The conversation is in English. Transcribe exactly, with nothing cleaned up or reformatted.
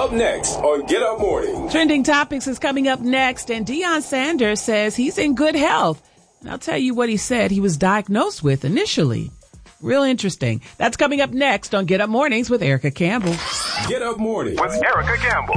Up next on Get Up Morning. Trending Topics is coming up next, and Deion Sanders says he's in good health. And I'll tell you what he said he was diagnosed with initially. Real interesting. That's coming up next on Get Up Mornings with Erica Campbell. Get Up Mornings with Erica Campbell.